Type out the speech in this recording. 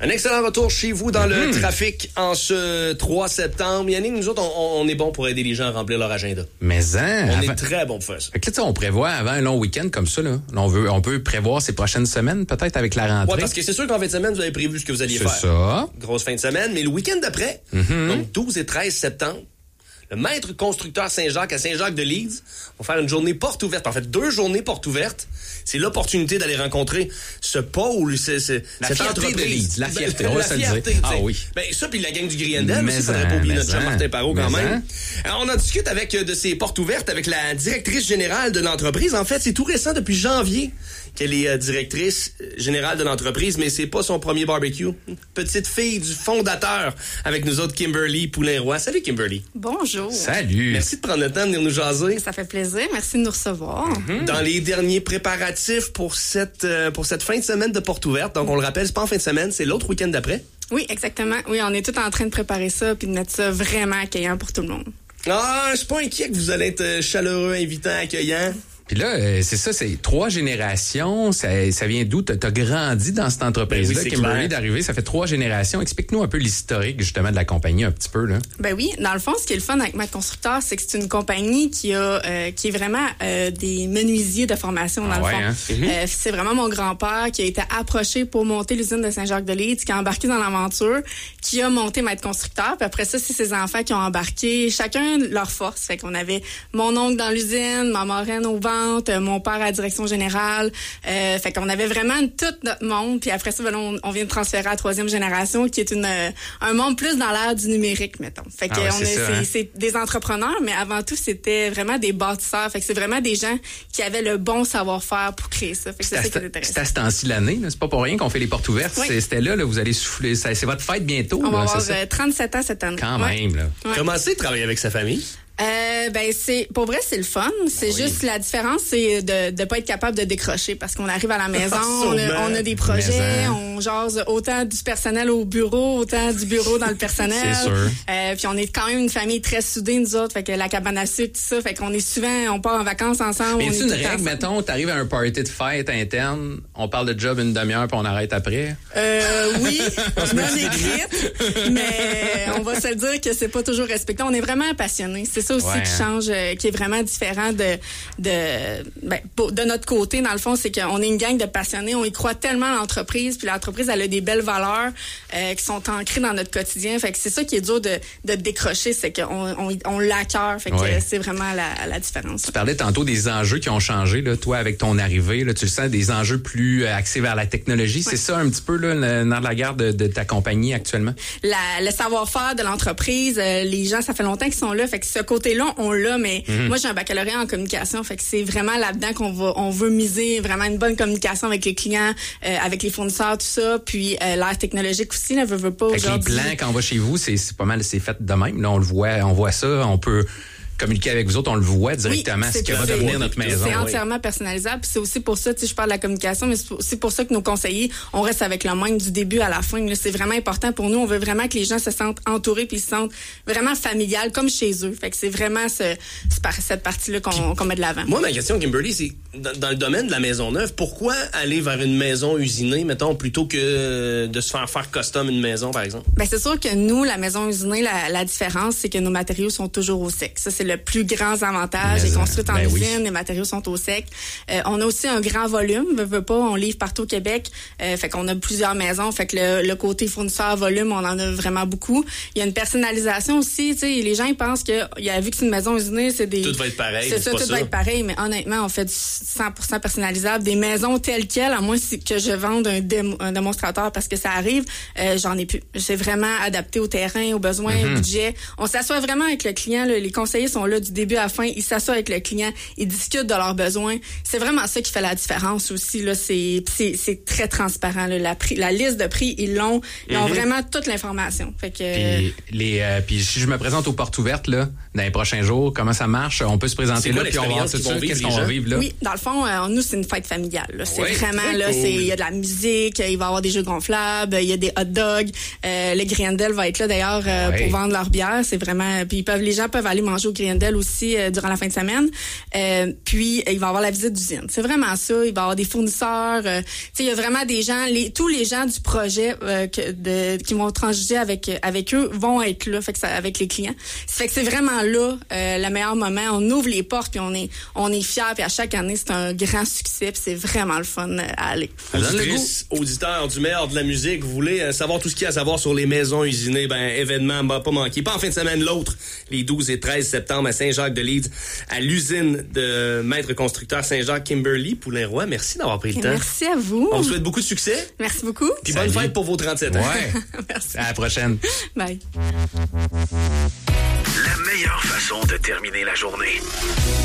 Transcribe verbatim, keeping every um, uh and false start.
Un excellent retour chez vous dans mmh. le trafic en ce trois septembre. Yannick, nous autres, on, on est bon pour aider les gens à remplir leur agenda. Mais hein, On avant... est très bon pour faire ça. Fait que là, on prévoit avant un long week-end comme ça, là. Là, on veut, on peut prévoir ces prochaines semaines, peut-être avec la rentrée. Ouais, parce que c'est sûr qu'en fin de semaine, vous avez prévu ce que vous alliez c'est faire. C'est ça. Grosse fin de semaine, mais le week-end d'après, mmh. donc douze et treize septembre, le maître constructeur Saint-Jacques à Saint-Jacques-de-Leeds va faire une journée porte ouverte. En fait, deux journées porte ouvertes. C'est l'opportunité d'aller rencontrer ce pôle, ce, ce, la cette fierté entreprise. de Leeds, la fierté, ben, on va la se le fierté, dire. Ah oui. Ben, ça, puis la gang du Griendel aussi, faudrait en, pas oublier notre cher en, Martin Parot quand mais même. Alors, on en discute avec de ces portes ouvertes avec la directrice générale de l'entreprise. En fait, c'est tout récent, depuis janvier, qu'elle est euh, directrice générale de l'entreprise, mais c'est pas son premier barbecue. Petite fille du fondateur avec nous autres, Kimberly Poulin-Roy. Salut, Kimberly. Bonjour. Salut. Merci de prendre le temps de venir nous jaser. Ça fait plaisir. Merci de nous recevoir. Mm-hmm. Dans les derniers préparatifs pour cette, euh, pour cette fin de semaine de porte ouverte. Donc, on le rappelle, c'est pas en fin de semaine, c'est l'autre week-end d'après. Oui, exactement. Oui, on est tous en train de préparer ça puis de mettre ça vraiment accueillant pour tout le monde. Ah, je suis pas inquiet que vous allez être chaleureux, invitant, accueillant. Puis là, euh, c'est ça, c'est trois générations. Ça, ça vient d'où? T'as, t'as grandi dans cette entreprise-là, ben oui, Kimberly, d'arriver. Ça fait trois générations. Explique-nous un peu l'historique, justement, de la compagnie, un petit peu, là. Ben oui, dans le fond, ce qui est le fun avec Maître Constructeur, c'est que c'est une compagnie qui a, euh, qui est vraiment euh, des menuisiers de formation, dans ah le ouais, fond. Hein? Euh, c'est vraiment mon grand-père qui a été approché pour monter l'usine de Saint-Jacques-de-Leeds, qui a embarqué dans l'aventure, qui a monté Maître Constructeur. Puis après ça, c'est ses enfants qui ont embarqué, chacun leur force. Fait qu'on avait mon oncle dans l'usine, ma marraine aux ventes, mon père à la direction générale. Euh, fait qu'on avait vraiment tout notre monde. Puis après ça, ben, on, on vient de transférer à la troisième génération, qui est une un monde plus dans l'ère du numérique, mettons. Fait que ah ouais, on c'est, est, ça, c'est, hein? c'est des entrepreneurs, mais avant tout, c'était vraiment des bâtisseurs. Fait que c'est vraiment des gens qui avaient le bon savoir-faire pour créer ça. Fait que c'est, c'est ça qui est intéressant. C'est à ce temps-ci l'année, là. C'est pas pour rien qu'on fait les portes ouvertes. Oui. C'est, c'était là, là, vous allez souffler. C'est, c'est votre fête bientôt. On là, va avoir c'est ça? euh, trente-sept ans cette année. Quand ouais. même, là. Ouais. Comment c'est de travailler avec sa famille? Euh, ben c'est pour vrai c'est le fun, c'est oui. juste la différence c'est de de pas être capable de décrocher parce qu'on arrive à la maison, on a, on a des projets, on jase autant du personnel au bureau, autant du bureau dans le personnel. C'est sûr. Euh, puis on est quand même une famille très soudée nous autres, fait que la cabane à sucre tout ça, fait qu'on est souvent on part en vacances ensemble. Mais on c'est est une tout le temps règle, ensemble. mettons, t'arrives à un party de fête interne, on parle de job une demi-heure puis on arrête après. Euh, oui, non écrite, mais on va se le dire que c'est pas toujours respecté. On est vraiment passionnés. C'est ça aussi Ouais, qui hein. change, euh, qui est vraiment différent de de ben, pour- de notre côté. Dans le fond, c'est qu'on est une gang de passionnés. On y croit tellement à l'entreprise, puis l'entreprise elle a des belles valeurs euh, qui sont ancrées dans notre quotidien. Fait que c'est ça qui est dur de de décrocher, c'est qu'on on, on l'a à cœur. Fait que Ouais. euh, c'est vraiment la, la différence. Tu parlais tantôt des enjeux qui ont changé, là, toi, avec ton arrivée. Là, tu le sens, des enjeux plus euh, axés vers la technologie. C'est ça un petit peu là, le nerf de la guerre de, de ta compagnie actuellement? La, le savoir-faire de l'entreprise, euh, les gens, ça fait longtemps qu'ils sont là. Fait que ce côté-là, on l'a, mais Mm-hmm. moi, j'ai un baccalauréat en communication. Fait que c'est vraiment là-dedans qu'on va, on veut miser vraiment une bonne communication avec les clients, euh, avec les fournisseurs, tout ça. Puis euh, l'ère technologique aussi, là, veut, veut pas Fait que les aujourd'hui. plans, quand on va chez vous, c'est, c'est pas mal, c'est fait de même. Là, on le voit, on voit ça, on peut communiquer avec vous autres, on le voit directement, Oui, ce qui c'est va tout. devenir C'est- notre maison. C'est oui. entièrement personnalisable. Puis c'est aussi pour ça, tu sais, je parle de la communication, mais c'est aussi pour ça que nos conseillers, on reste avec le même du début à la fin. Là, c'est vraiment important pour nous. On veut vraiment que les gens se sentent entourés puis se sentent vraiment familial, comme chez eux. Fait que c'est vraiment ce, ce par- cette partie-là qu'on, qu'on met de l'avant. Moi, ma question, Kimberly, c'est dans, dans le domaine de la maison neuve, pourquoi aller vers une maison usinée, mettons, plutôt que de se faire faire custom une maison, par exemple? Ben c'est sûr que nous, la maison usinée, la, la différence, c'est que nos matériaux sont toujours au sec. Ça, c'est le plus grand avantage. Mais est construite en ben oui. usine, les matériaux sont au sec. Euh, on a aussi un grand volume, veut, veut pas, on livre partout au Québec. Euh, fait qu'on a plusieurs maisons. Fait que le, le côté fournisseur volume, on en a vraiment beaucoup. Il y a une personnalisation aussi. Tu sais, les gens ils pensent que, il a vu que c'est une maison usinée, c'est des. Tout va être pareil. C'est C'est ça, pas tout ça. va être pareil. Mais honnêtement, on fait du cent pour cent personnalisable. Des maisons telles quelles, à moins que je vende un, démo, un démonstrateur parce que ça arrive, euh, j'en ai plus. C'est vraiment adapté au terrain, aux besoins, Mm-hmm. au budget. On s'assoit vraiment avec le client. Là. Les conseillers sont là du début à la fin. Ils s'assoient avec le client. Ils discutent de leurs besoins. C'est vraiment ça qui fait la différence aussi. Là. C'est, c'est, c'est très transparent. Là. La, prix, la liste de prix, ils l'ont. Ils ont Mm-hmm. vraiment toute l'information. Fait que, Puis, les, euh, puis si je me présente aux portes ouvertes là, dans les prochains jours, comment ça marche? On peut se présenter C'est là, quoi puis on va voir l'expérience tout de qu'ils vont suite vivre, qu'est-ce les qu'on va gens? vivre là. oui, dans le fond, euh, nous, c'est une fête familiale. Là. C'est Ouais, vraiment, très là, cool. c'est, il y a de la musique, il va y avoir des jeux gonflables, il y a des hot dogs. Euh, le Griendel va être là, d'ailleurs, euh, Ouais. pour vendre leur bière. C'est vraiment, puis ils peuvent, les gens peuvent aller manger au Griendel clientèle aussi euh, durant la fin de semaine. Euh, puis, il va y avoir la visite d'usine. C'est vraiment ça. Il va y avoir des fournisseurs. Euh, tu sais, il y a vraiment des gens, les, tous les gens du projet euh, que, de, qui vont transiger avec avec eux vont être là, fait que ça, avec les clients. Ça fait que c'est vraiment là euh, le meilleur moment. On ouvre les portes puis on est on est fiers. Puis à chaque année, c'est un grand succès. Puis c'est vraiment le fun à aller. Auditrice, auditeur du meilleur de la musique, vous voulez euh, savoir tout ce qu'il y a à savoir sur les maisons usinées, ben événement m'a pas manqué. Pas en fin de semaine, l'autre, les douze et treize septembre à Saint-Jacques-de-Leeds, à l'usine de Maître Constructeur Saint-Jacques Kimberly Poulin-Roy. Merci d'avoir pris le temps. Merci à vous. On vous souhaite beaucoup de succès. Merci beaucoup. Puis bonne fête pour vos trente-sept ans. Ouais. Merci. À la prochaine. Bye. La meilleure façon de terminer la journée.